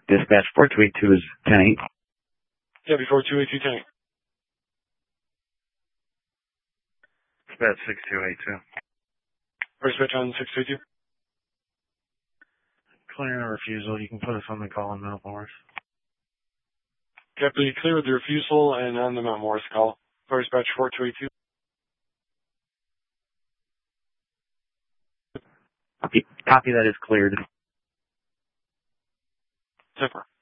Dispatch 4282 is 10-8. Yeah, before 28210. Dispatch 6282. First dispatch on 622. Clearing a refusal. You can put us on the call in Mount Morris. Copy, clear with the refusal and on the Mount Morris call. First dispatch 4282. Copy that is cleared. Zipper.